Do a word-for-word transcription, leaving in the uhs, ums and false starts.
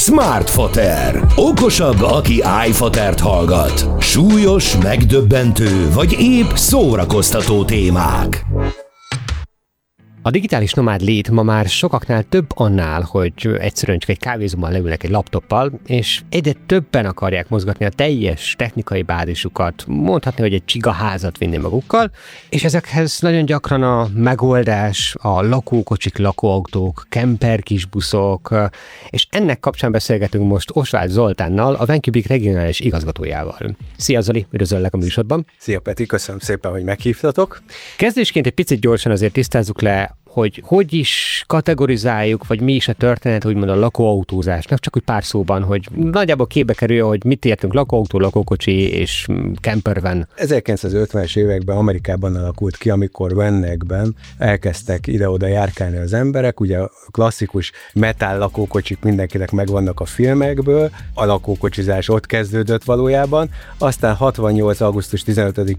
Smartfoter. Okosabb, aki iFotert hallgat. Súlyos, megdöbbentő, vagy épp szórakoztató témák. A digitális nomád lét ma már sokaknál több annál, hogy egyszerűen csak egy kávézóban leülnek egy laptoppal, és egyre többen akarják mozgatni a teljes technikai bázisukat, mondhatni, hogy egy csigaházat vinni magukkal, és ezekhez nagyon gyakran a megoldás a lakókocsik, lakóautók, kemper kisbuszok, és ennek kapcsán beszélgetünk most Osváth Zoltánnal, a Vancubik regionális igazgatójával. Szia Zoli, üdvözöllek a műsorban. Szia Peti, köszönöm szépen, hogy meghívtatok. Kezdésként egy picit gyorsan azért tisztázzuk le, hogy hogy is kategorizáljuk, vagy mi is a történet, úgymond a lakóautózásnak, csak úgy pár szóban, hogy nagyjából képbe kerül, hogy mit értünk lakóautó, lakókocsi és campervan. ezerkilencszázötvenes években Amerikában alakult ki, amikor Vannekben elkezdtek ide-oda járkálni az emberek, ugye a klasszikus metál lakókocsik mindenkinek megvannak a filmekből, a lakókocsizás ott kezdődött valójában, aztán hatvannyolc augusztus tizenötödikén